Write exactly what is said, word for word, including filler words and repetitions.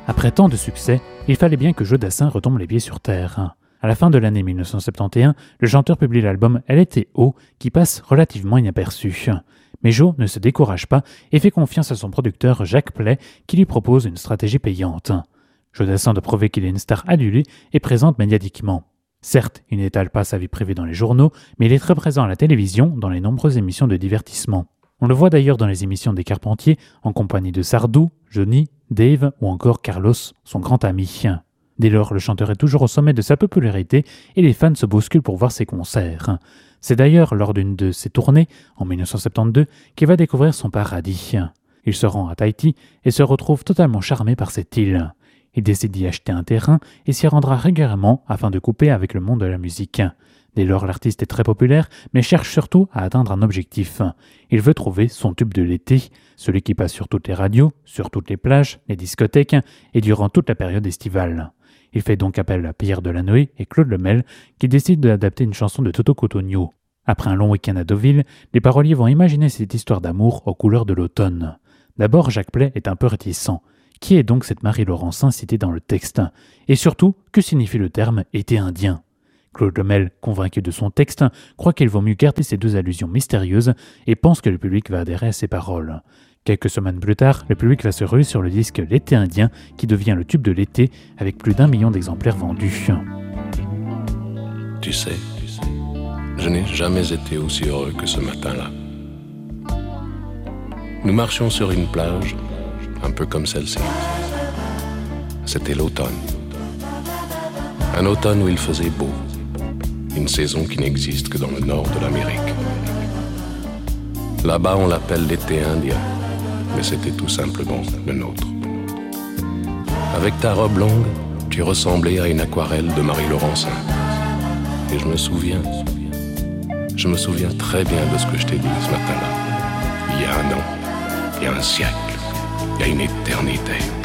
Après tant de succès, il fallait bien que Joe Dassin retombe les pieds sur terre. À la fin de l'année dix-neuf cent soixante et onze, le chanteur publie l'album Elle était haut, qui passe relativement inaperçu. Mais Joe ne se décourage pas et fait confiance à son producteur Jacques Play qui lui propose une stratégie payante. Joe Dassin doit prouver qu'il est une star adulée et présente médiatiquement. Certes, il n'étale pas sa vie privée dans les journaux, mais il est très présent à la télévision dans les nombreuses émissions de divertissement. On le voit d'ailleurs dans les émissions des Carpentiers, en compagnie de Sardou, Johnny, Dave ou encore Carlos, son grand ami. Dès lors, le chanteur est toujours au sommet de sa popularité et les fans se bousculent pour voir ses concerts. C'est d'ailleurs lors d'une de ses tournées, en dix-neuf cent soixante-douze, qu'il va découvrir son paradis. Il se rend à Tahiti et se retrouve totalement charmé par cette île. Il décide d'y acheter un terrain et s'y rendra régulièrement afin de couper avec le monde de la musique. Dès lors, l'artiste est très populaire, mais cherche surtout à atteindre un objectif. Il veut trouver son tube de l'été, celui qui passe sur toutes les radios, sur toutes les plages, les discothèques et durant toute la période estivale. Il fait donc appel à Pierre Delanoë et Claude Lemel qui décident d'adapter une chanson de Toto Cutugno. Après un long week-end à Deauville, les paroliers vont imaginer cette histoire d'amour aux couleurs de l'automne. D'abord, Jacques Play est un peu réticent. Qui est donc cette Marie Laurencin citée dans le texte ? Et surtout, que signifie le terme « été indien » ? Claude Lemel, convaincu de son texte, croit qu'il vaut mieux garder ces deux allusions mystérieuses et pense que le public va adhérer à ses paroles. Quelques semaines plus tard, le public va se ruer sur le disque L'été indien qui devient le tube de l'été avec plus d'un million d'exemplaires vendus. Tu sais, je n'ai jamais été aussi heureux que ce matin-là. Nous marchions sur une plage, un peu comme celle-ci. C'était l'automne. Un automne où il faisait beau. Une saison qui n'existe que dans le nord de l'Amérique. Là-bas, on l'appelle l'été indien, mais c'était tout simplement le nôtre. Avec ta robe longue, tu ressemblais à une aquarelle de Marie Laurencin. Et je me souviens, je me souviens très bien de ce que je t'ai dit ce matin-là. Il y a un an, il y a un siècle, il y a une éternité.